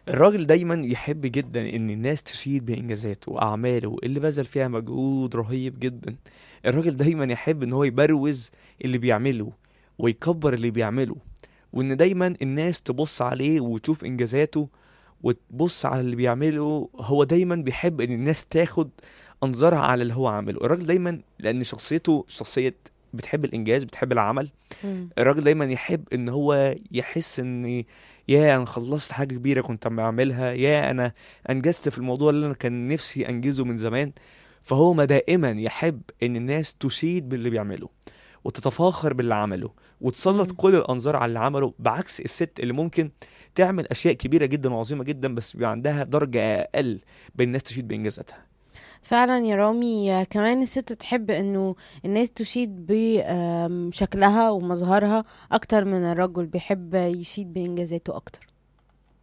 الراجل دايما يحب جدا ان الناس تشيد بانجازاته واعماله اللي بذل فيها مجهود رهيب جدا. الراجل دايما يحب ان هو يبروز اللي بيعمله ويكبر اللي بيعمله، وان دايما الناس تبص عليه وتشوف انجازاته وتبص على اللي بيعمله. هو دايما بيحب ان الناس تاخد انظارها على اللي هو عامله. الراجل دايما لان شخصيته شخصية بتحب الانجاز، بتحب العمل. مم. الراجل دايما يحب ان هو يحس ان يا انا خلصت حاجة كبيرة كنت بعملها، يا انا انجزت في الموضوع اللي انا كان نفسي انجزه من زمان. فهو ما دائما يحب ان الناس تشيد باللي بيعمله وتتفاخر باللي عمله وتسلط مم. كل الانظار على اللي عمله، بعكس الست اللي ممكن تعمل اشياء كبيرة جدا وعظيمة جدا بس بيبقى عندها درجة اقل بين الناس تشيد بانجازاتها. فعلا يا رامي، كمان الست بتحب انه الناس تشيد بشكلها ومظهرها اكتر من الرجل بيحب يشيد بانجازاته اكتر.